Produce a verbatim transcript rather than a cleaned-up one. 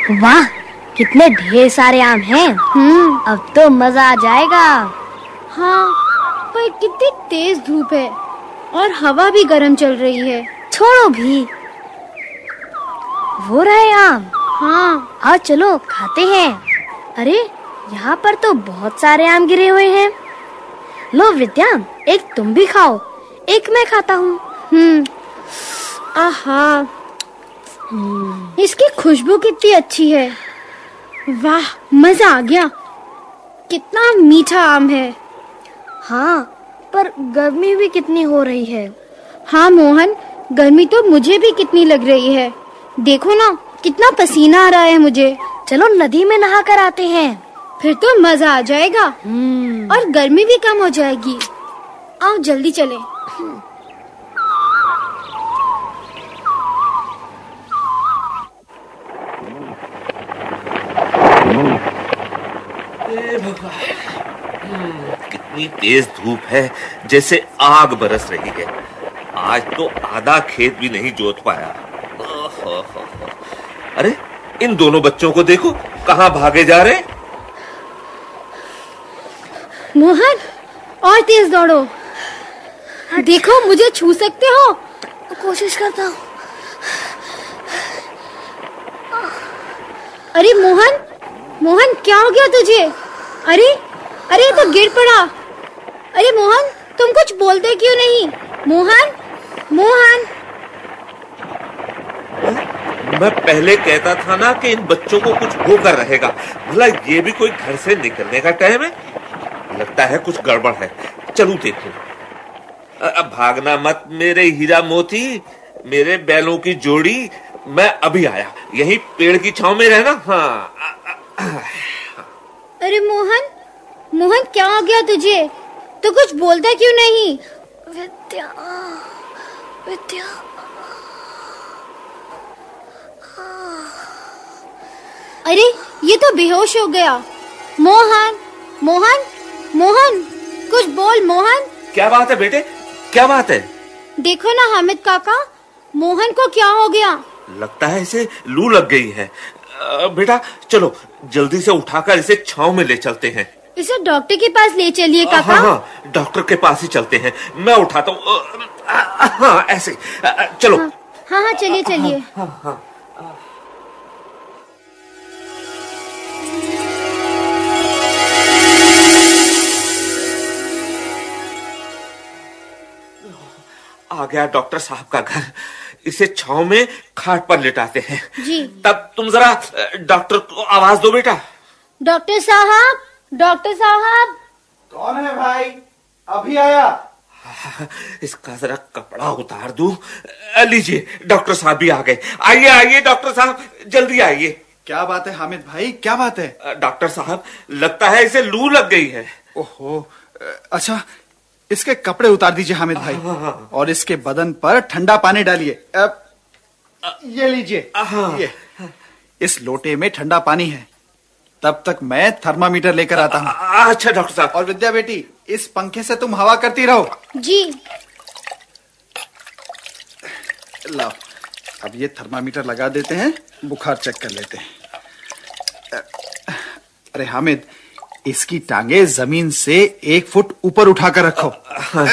वाह, कितने ढेर सारे आम हैं। हम्म अब तो मजा आ जाएगा। हाँ, पर कितनी तेज धूप है और हवा भी गर्म चल रही है। छोड़ो भी, वो रहे आम। हाँ, आओ चलो खाते हैं। अरे, यहाँ पर तो बहुत सारे आम गिरे हुए हैं। लो विद्या, एक तुम भी खाओ, एक मैं खाता हूँ। हम्म आहा, इसकी खुशबू कितनी अच्छी है। वाह, मजा आ गया। कितना मीठा आम है। हाँ, पर गर्मी भी कितनी हो रही है। हाँ मोहन, गर्मी तो मुझे भी कितनी लग रही है। देखो ना, कितना पसीना आ रहा है मुझे। चलो नदी में नहा कर आते हैं। फिर तो मजा आ जाएगा हम्म और गर्मी भी कम हो जाएगी। आओ जल्दी चलें। कितनी तेज धूप है, जैसे आग बरस रही है। आज तो आधा खेत भी नहीं जोत पाया। अरे, इन दोनों बच्चों को देखो, कहाँ भागे जा रहे। मोहन, और तेज दौड़ो। देखो, मुझे छू सकते हो। कोशिश करता हूँ। अरे मोहन, मोहन क्या हो गया तुझे? अरे अरे तो गिर पड़ा। अरे मोहन, तुम कुछ बोलते क्यों नहीं? मोहन, मोहन। मैं पहले कहता था ना कि इन बच्चों को कुछ होकर रहेगा। भला ये भी कोई घर से निकलने का टाइम है? लगता है कुछ गड़बड़ है। चलू देखूं। अब भागना मत मेरे हीरा मोती, मेरे बैलों की जोड़ी। मैं अभी आया, यहीं पेड़ की छांव में रहना। हाँ। अरे मोहन, मोहन क्या हो गया तुझे? तो कुछ बोलता क्यों नहीं? विद्या, विद्या। अरे, ये तो बेहोश हो गया। मोहन, मोहन, मोहन, कुछ बोल मोहन। क्या बात है बेटे, क्या बात है? देखो ना हामिद काका, मोहन को क्या हो गया? लगता है इसे लू लग गई है। बेटा चलो जल्दी से उठाकर इसे छांव में ले चलते हैं। इसे डॉक्टर के पास ले चलिए काका। हाँ हाँ, डॉक्टर के पास ही चलते हैं। मैं उठाता हूँ। हाँ ऐसे, चलो। हाँ हाँ, हाँ चलिए चलिए। हाँ, हाँ, हाँ। आ गया डॉक्टर साहब का घर। इसे छांव में खाट पर लिटाते हैं। जी। तब तुम जरा डॉक्टर को आवाज दो बेटा। डॉक्टर साहब, डॉक्टर साहब। कौन है भाई? अभी आया। इसका जरा कपड़ा उतार दूं। लीजिए, डॉक्टर साहब भी आ गए। आइए आइए डॉक्टर साहब, जल्दी आइए। क्या बात है हामिद भाई, क्या बात है? डॉक्टर साहब, लगता है इसे लू लग गई है। ओहो, अच्छा इसके कपड़े उतार दीजिए हामिद भाई, और इसके बदन पर ठंडा पानी डालिए। ये लीजिए, ये इस लोटे में ठंडा पानी है। तब तक मैं थर्मामीटर लेकर आता हूँ। अच्छा डॉक्टर साहब। और विद्या बेटी, इस पंखे से तुम हवा करती रहो। जी। लाओ, अब ये थर्मामीटर लगा देते हैं, बुखार चेक कर लेते हैं। अरे हामिद, इसकी टांगे जमीन से एक फुट ऊपर उठाकर रखो।